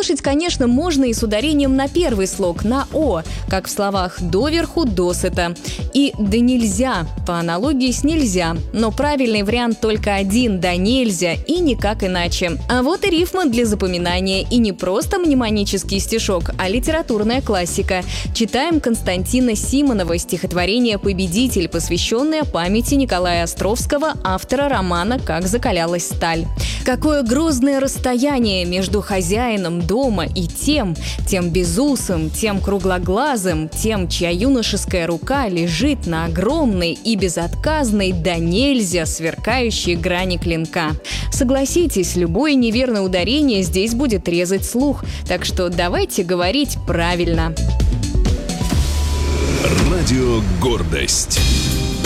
Слушать, конечно, можно и с ударением на первый слог, на «о», как в словах «доверху», «досыта». И «да нельзя» по аналогии с «нельзя». Но правильный вариант только один – «да нельзя» и никак иначе. А вот и рифма для запоминания. И не просто мнемонический стишок, а литературная классика. Читаем Константина Симонова стихотворение «Победитель», посвященное памяти Николая Островского, автора романа «Как закалялась сталь». Какое грозное расстояние между хозяином дома и тем безусым, тем круглоглазым, тем, чья юношеская рука лежит на огромной и безотказной да нельзя сверкающей грани клинка. Согласитесь, любое неверное ударение здесь будет резать слух, так что давайте говорить правильно. Радио «Гордость».